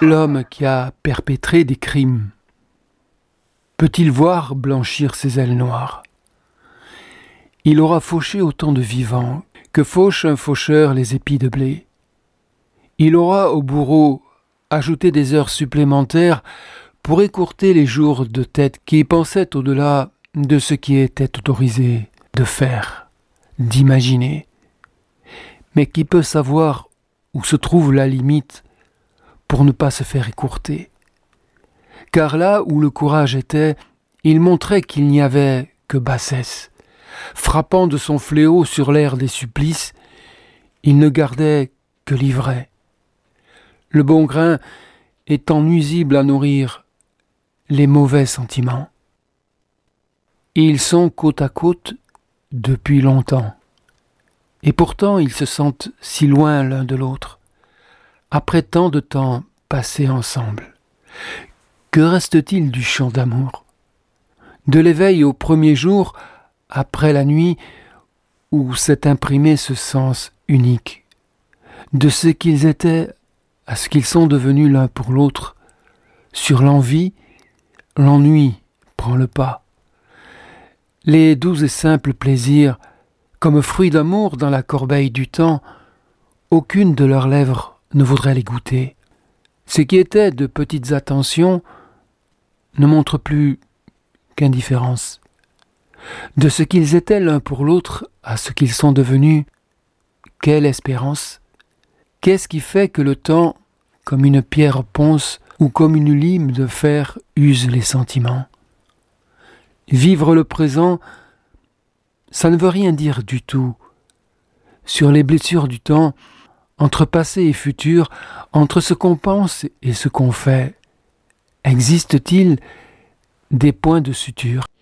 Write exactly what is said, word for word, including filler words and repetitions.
L'homme qui a perpétré des crimes peut-il voir blanchir ses ailes noires? Il aura fauché autant de vivants que fauche un faucheur les épis de blé. Il aura au bourreau ajouté des heures supplémentaires pour écourter les jours de tête qui pensaient au-delà de ce qui était autorisé de faire, d'imaginer, mais qui peut savoir où se trouve la limite pour ne pas se faire écourter. Car là où le courage était, il montrait qu'il n'y avait que bassesse. Frappant de son fléau sur l'air des supplices, il ne gardait que l'ivraie. Le bon grain étant nuisible à nourrir les mauvais sentiments. Ils sont côte à côte depuis longtemps. Et pourtant ils se sentent si loin l'un de l'autre, après tant de temps passé ensemble. Que reste-t-il du chant d'amour? De l'éveil au premier jour, après la nuit, où s'est imprimé ce sens unique, de ce qu'ils étaient à ce qu'ils sont devenus l'un pour l'autre, sur l'envie, l'ennui prend le pas. Les doux et simples plaisirs, comme fruits d'amour dans la corbeille du temps, aucune de leurs lèvres ne voudrait les goûter. Ce qui était de petites attentions ne montre plus qu'indifférence. De ce qu'ils étaient l'un pour l'autre à ce qu'ils sont devenus, quelle espérance! Qu'est-ce qui fait que le temps, comme une pierre ponce ou comme une lime de fer, use les sentiments? Vivre le présent, ça ne veut rien dire du tout. Sur les blessures du temps, entre passé et futur, entre ce qu'on pense et ce qu'on fait, existe-t-il des points de suture?